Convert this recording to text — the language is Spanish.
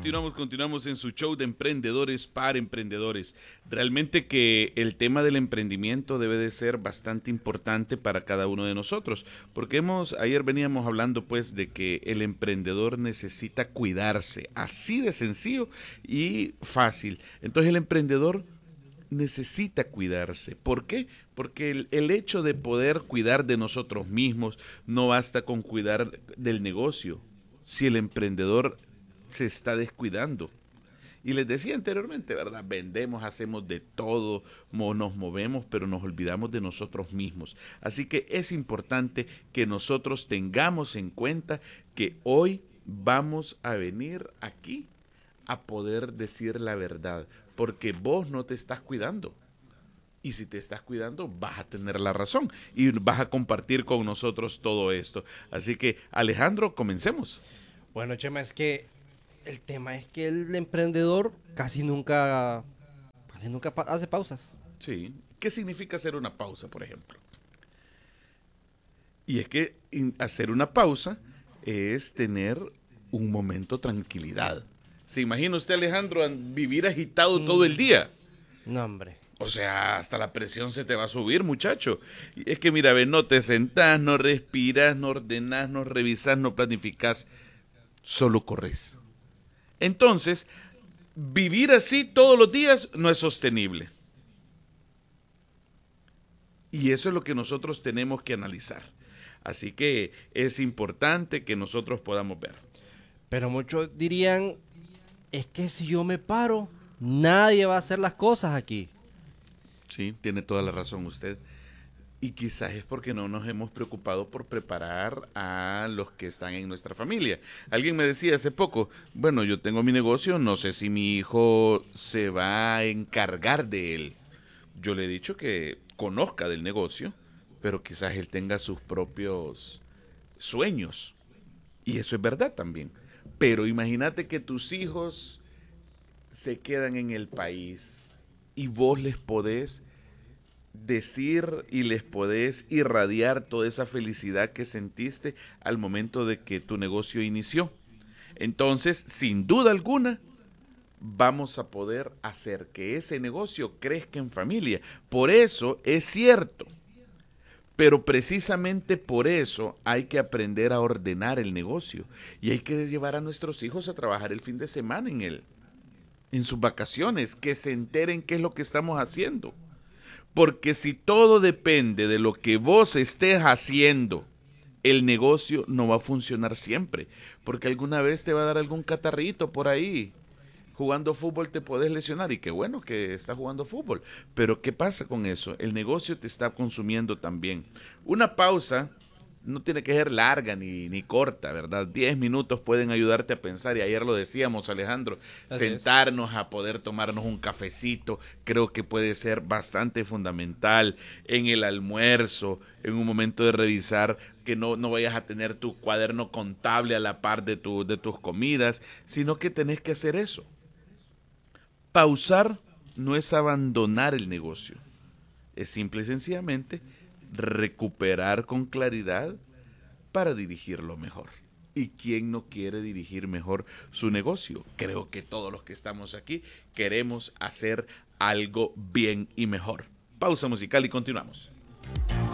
continuamos en su show de emprendedores para emprendedores. Realmente que el tema del emprendimiento debe de ser bastante importante para cada uno de nosotros, porque ayer veníamos hablando pues de que el emprendedor necesita cuidarse, así de sencillo y fácil. Entonces el emprendedor necesita cuidarse. ¿Por qué? Porque el hecho de poder cuidar de nosotros mismos no basta con cuidar del negocio, si el emprendedor se está descuidando. Y les decía anteriormente, ¿verdad? Vendemos, hacemos de todo, nos movemos, pero nos olvidamos de nosotros mismos. Así que es importante que nosotros tengamos en cuenta que hoy vamos a venir aquí a poder decir la verdad, porque vos no te estás cuidando. Y si te estás cuidando, vas a tener la razón y vas a compartir con nosotros todo esto. Así que, Alejandro, comencemos. Bueno, Chema, es que el tema es que el emprendedor casi nunca hace pausas. Sí. ¿Qué significa hacer una pausa, por ejemplo? Y es que hacer una pausa es tener un momento de tranquilidad. ¿Se imagina usted, Alejandro, vivir agitado todo el día? No, hombre. O sea, hasta la presión se te va a subir, muchacho. Y es que mira, ve, no te sentás, no respiras, no ordenás, no revisás, no planificás, solo corres. Entonces, vivir así todos los días no es sostenible. Y eso es lo que nosotros tenemos que analizar. Así que es importante que nosotros podamos ver. Pero muchos dirían, es que si yo me paro, nadie va a hacer las cosas aquí. Sí, tiene toda la razón usted. Y quizás es porque no nos hemos preocupado por preparar a los que están en nuestra familia. Alguien me decía hace poco, bueno, yo tengo mi negocio, no sé si mi hijo se va a encargar de él. Yo le he dicho que conozca del negocio, pero quizás él tenga sus propios sueños. Y eso es verdad también. Pero imagínate que tus hijos se quedan en el país y vos les podés decir y les podés irradiar toda esa felicidad que sentiste al momento de que tu negocio inició. Entonces, sin duda alguna, vamos a poder hacer que ese negocio crezca en familia. Por eso es cierto, pero precisamente por eso hay que aprender a ordenar el negocio y hay que llevar a nuestros hijos a trabajar el fin de semana en sus vacaciones, que se enteren qué es lo que estamos haciendo. Porque si todo depende de lo que vos estés haciendo, el negocio no va a funcionar siempre. Porque alguna vez te va a dar algún catarrito por ahí. Jugando fútbol te podés lesionar y qué bueno que estás jugando fútbol. Pero ¿qué pasa con eso? El negocio te está consumiendo también. Una pausa no tiene que ser larga ni corta, ¿verdad? 10 minutos pueden ayudarte a pensar y ayer lo decíamos, Alejandro, Así sentarnos a poder tomarnos un cafecito, creo que puede ser bastante fundamental en el almuerzo, en un momento de revisar que no vayas a tener tu cuaderno contable a la par de tus comidas, sino que tenés que hacer eso. Pausar no es abandonar el negocio, es simple y sencillamente recuperar con claridad para dirigirlo mejor. ¿Y quién no quiere dirigir mejor su negocio? Creo que todos los que estamos aquí queremos hacer algo bien y mejor. Pausa musical y continuamos.